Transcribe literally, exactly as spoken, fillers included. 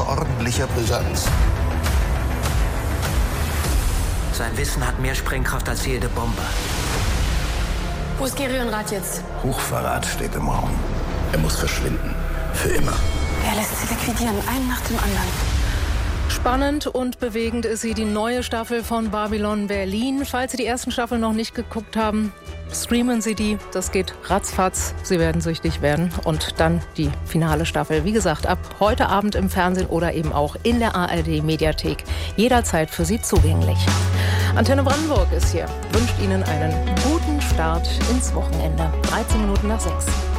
ordentlicher Brisanz. Sein Wissen hat mehr Sprengkraft als jede Bombe. Wo ist Gerionrat jetzt? Hochverrat steht im Raum. Er muss verschwinden. Für immer. Er lässt sie liquidieren, einen nach dem anderen. Spannend und bewegend ist sie, die neue Staffel von Babylon Berlin. Falls Sie die ersten Staffeln noch nicht geguckt haben, streamen Sie die. Das geht ratzfatz. Sie werden süchtig werden. Und dann die finale Staffel. Wie gesagt, ab heute Abend im Fernsehen oder eben auch in der A R D-Mediathek. Jederzeit für Sie zugänglich. Antenne Brandenburg ist hier. Wünscht Ihnen einen guten Start ins Wochenende. dreizehn Minuten nach sechs.